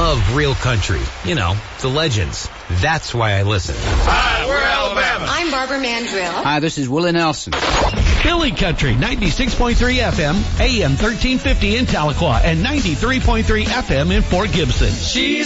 love real country. You know, the legends. That's why I listen. Hi, we're Alabama. I'm Barbara Mandrill. Hi, this is Willie Nelson. Philly Country, 96.3 FM, AM 1350 in Tahlequah, and 93.3 FM in Fort Gibson. She's